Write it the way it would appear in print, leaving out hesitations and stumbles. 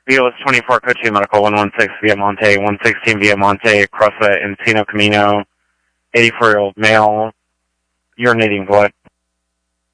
BLS 24, Code 2 Medical 116 Viamonte, 116 Viamonte, across the Encino Camino, 84-year-old male, urinating blood.